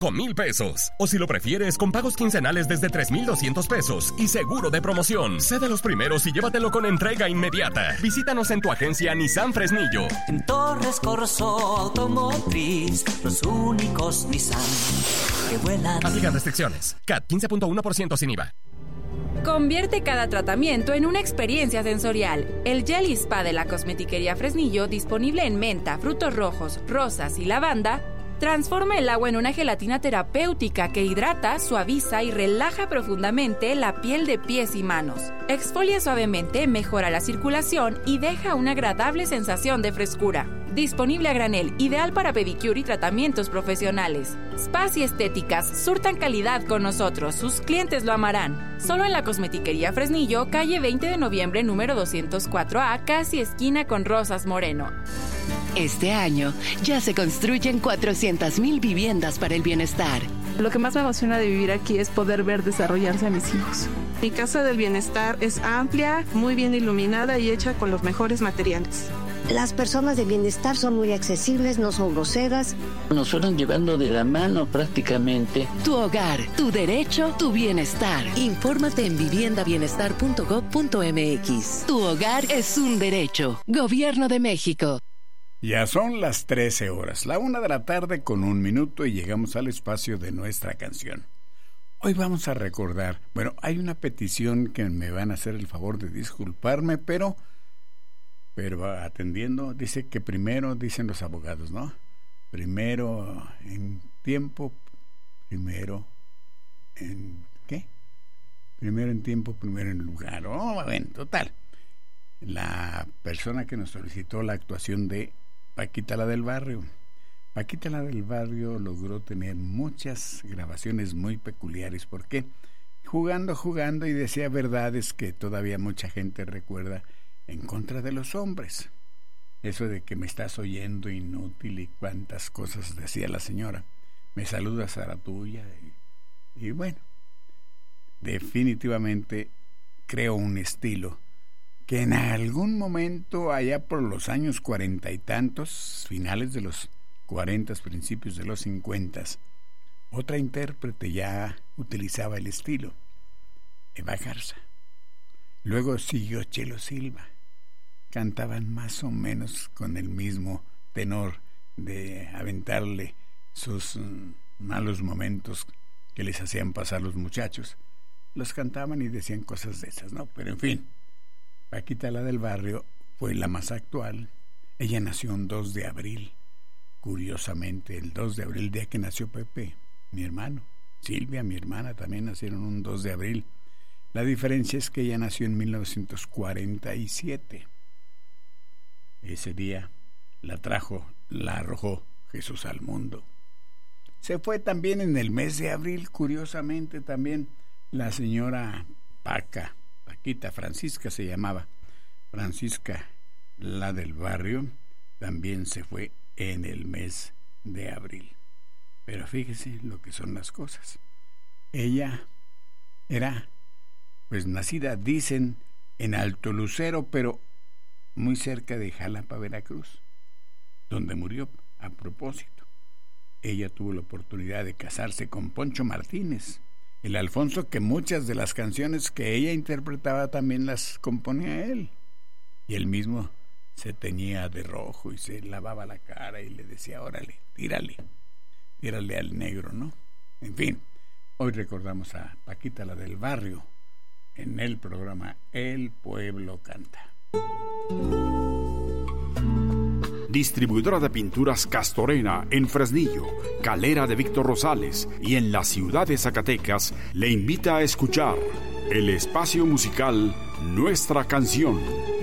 con 1,000 pesos. O si lo prefieres, con pagos quincenales desde 3,200 pesos y seguro de promoción. Sé de los primeros y llévatelo con entrega inmediata. Visítanos en tu agencia Nissan Fresnillo. En Torres Corso Automotriz, los únicos Nissan que vuelan. Aplican restricciones. CAT 15.1% sin IVA. Convierte cada tratamiento en una experiencia sensorial. El Jelly Spa de la Cosmetiquería Fresnillo, disponible en menta, frutos rojos, rosas y lavanda, transforma el agua en una gelatina terapéutica que hidrata, suaviza y relaja profundamente la piel de pies y manos. Exfolia suavemente, mejora la circulación y deja una agradable sensación de frescura. Disponible a granel, ideal para pedicure y tratamientos profesionales. Spas y estéticas surtan calidad con nosotros. Sus clientes lo amarán. Solo en la Cosmetiquería Fresnillo, calle 20 de noviembre, número 204A, casi esquina con Rosas Moreno. Este año ya se construyen 400,000 viviendas para el bienestar. Lo que más me emociona de vivir aquí es poder ver desarrollarse a mis hijos. Mi casa del bienestar es amplia, muy bien iluminada y hecha con los mejores materiales. Las personas de bienestar son muy accesibles, no son groseras. Nos fueron llevando de la mano prácticamente. Tu hogar, tu derecho, tu bienestar. Infórmate en viviendabienestar.gov.mx. Tu hogar es un derecho. Gobierno de México. Ya son las 13 horas, la 1 de la tarde con 1 minuto y llegamos al espacio de nuestra canción. Hoy vamos a recordar, hay una petición que me van a hacer el favor de disculparme, pero atendiendo, dice que primero, dicen los abogados, ¿no? Primero en tiempo, primero en ¿qué? Primero en tiempo, primero en lugar. Bueno, total. La persona que nos solicitó la actuación de Paquita la del Barrio. Paquita la del Barrio logró tener muchas grabaciones muy peculiares, porque jugando y decía verdades que todavía mucha gente recuerda en contra de los hombres. Eso de que me estás oyendo inútil y cuántas cosas decía la señora. Me saludas a la tuya y bueno, definitivamente creo un estilo que en algún momento, allá por los años 40 y tantos, finales de los 40, principios de los 50, otra intérprete ya utilizaba el estilo, Eva Garza. Luego siguió Chelo Silva. Cantaban más o menos con el mismo tenor de aventarle sus malos momentos que les hacían pasar los muchachos. Los cantaban y decían cosas de esas, ¿no? Pero en fin, Paquita la del Barrio fue la más actual. Ella nació un 2 de abril. Curiosamente, el 2 de abril, día que nació Pepe, mi hermano. Silvia, mi hermana, también nacieron un 2 de abril. La diferencia es que ella nació en 1947. Ese día la arrojó Jesús al mundo. Se fue también en el mes de abril, curiosamente también, la señora Paquita, Francisca se llamaba, Francisca la del Barrio, también se fue en el mes de abril. Pero fíjese lo que son las cosas. Ella era, nacida, dicen, en Alto Lucero, pero muy cerca de Jalapa, Veracruz, donde murió a propósito. Ella tuvo la oportunidad de casarse con Poncho Martínez, el Alfonso que muchas de las canciones que ella interpretaba también las componía él. Y él mismo se teñía de rojo y se lavaba la cara y le decía, órale, tírale al negro, ¿no? En fin, hoy recordamos a Paquita la del Barrio en el programa El Pueblo Canta. Distribuidora de pinturas Castorena en Fresnillo, Calera de Víctor Rosales y en la ciudad de Zacatecas le invita a escuchar el espacio musical Nuestra Canción.